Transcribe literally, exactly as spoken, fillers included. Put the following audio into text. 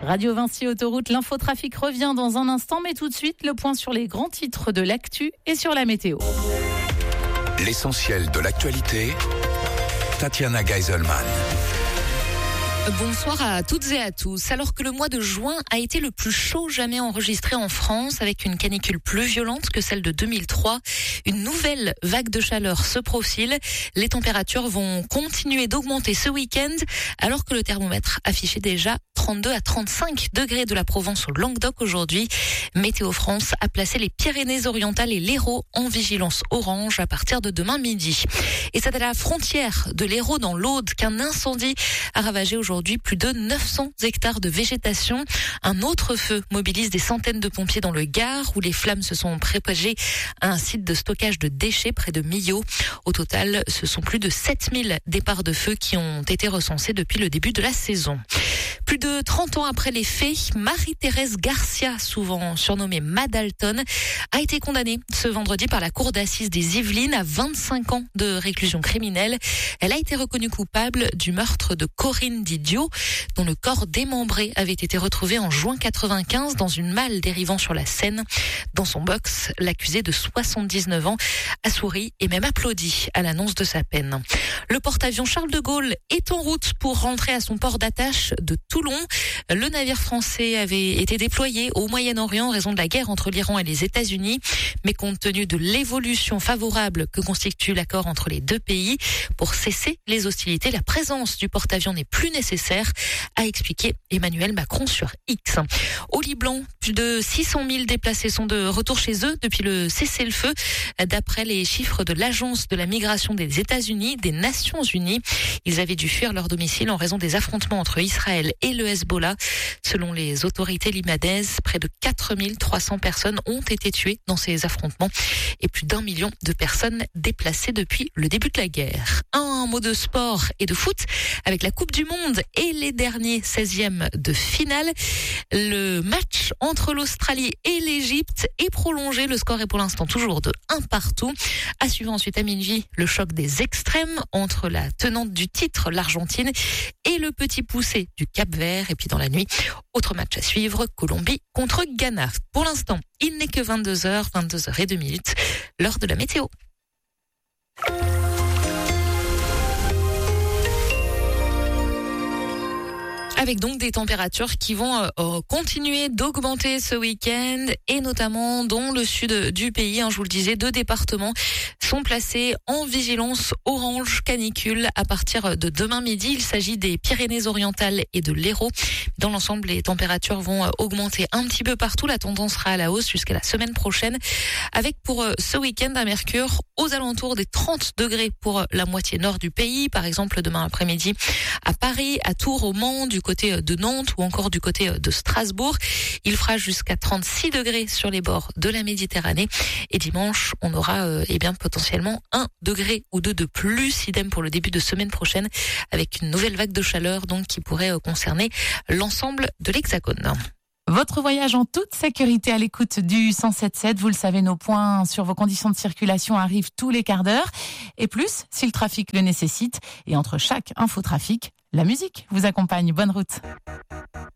Radio Vinci Autoroute, l'infotrafic revient dans un instant, mais tout de suite, le point sur les grands titres de l'actu et sur la météo. L'essentiel de l'actualité, Tatiana Geiselman. Bonsoir à toutes et à tous. Alors que le mois de juin a été le plus chaud jamais enregistré en France, avec une canicule plus violente que celle de deux mille trois, une nouvelle vague de chaleur se profile. Les températures vont continuer d'augmenter ce week-end, alors que le thermomètre affichait déjà trente-deux à trente-cinq degrés de la Provence au Languedoc aujourd'hui. Météo France a placé les Pyrénées-Orientales et l'Hérault en vigilance orange à partir de demain midi. Et c'est à la frontière de l'Hérault dans l'Aude qu'un incendie a ravagé aujourd'hui Aujourd'hui, plus de neuf cents hectares de végétation. Un autre feu mobilise des centaines de pompiers dans le Gard, où les flammes se sont propagées à un site de stockage de déchets près de Millau. Au total, ce sont plus de sept mille départs de feu qui ont été recensés depuis le début de la saison. Plus de trente ans après les faits, Marie-Thérèse Garcia, souvent surnommée Madalton, a été condamnée ce vendredi par la cour d'assises des Yvelines à vingt-cinq ans de réclusion criminelle. Elle a été reconnue coupable du meurtre de Corinne Didio, dont le corps démembré avait été retrouvé en juin quatre-vingt-quinze dans une malle dérivant sur la Seine. Dans son box, l'accusé de soixante-dix-neuf ans a souri et même applaudi à l'annonce de sa peine. Le porte-avions Charles de Gaulle est en route pour rentrer à son port d'attache de Toulon. Le navire français avait été déployé au Moyen-Orient en raison de la guerre entre l'Iran et les États-Unis. Mais compte tenu de l'évolution favorable que constitue l'accord entre les deux pays pour cesser les hostilités, la présence du porte-avions n'est plus nécessaire, a expliqué Emmanuel Macron sur X. Au Liban, plus de six cent mille déplacés sont de retour chez eux depuis le cessez-le-feu. D'après les chiffres de l'Agence de la migration des États-Unis, des Nations Unies, ils avaient dû fuir leur domicile en raison des affrontements entre Israël et le Hezbollah. Selon les autorités libanaises, près de quatre mille trois cents personnes ont été tuées dans ces affrontements et plus d'un million de personnes déplacées depuis le début de la guerre. Un mot de sport et de foot avec la Coupe du Monde et les derniers seizièmes de finale. Le match entre l'Australie et l'Égypte est prolongé. Le score est pour l'instant toujours de un partout. À suivre ensuite à minuit le choc des extrêmes entre la tenante du titre, l'Argentine, et le petit poussé du Cap-Vert. Et puis dans la nuit, autre match à suivre, Colombie contre Ghana. Pour l'instant, il n'est que vingt-deux heures, vingt-deux heures et deux minutes, l'heure de la météo. Avec donc des températures qui vont euh, continuer d'augmenter ce week-end et notamment dans le sud du pays. Hein, je vous le disais, deux départements sont placés en vigilance orange canicule à partir de demain midi. Il s'agit des Pyrénées-Orientales et de l'Hérault. Dans l'ensemble, les températures vont augmenter un petit peu partout. La tendance sera à la hausse jusqu'à la semaine prochaine, avec pour ce week-end un mercure aux alentours des trente degrés pour la moitié nord du pays. Par exemple, demain après-midi à Paris, à Tours, au Mans, du côté de Nantes ou encore du côté de Strasbourg. Il fera jusqu'à trente-six degrés sur les bords de la Méditerranée. Et dimanche, on aura euh, eh bien potentiellement un degré ou deux de plus. Idem pour le début de semaine prochaine, avec une nouvelle vague de chaleur donc qui pourrait euh, concerner l'ensemble de l'Hexagone. Votre voyage en toute sécurité à l'écoute du cent sept sept. Vous le savez, nos points sur vos conditions de circulation arrivent tous les quarts d'heure. Et plus, si le trafic le nécessite. Et entre chaque infotrafic, la musique vous accompagne. Bonne route.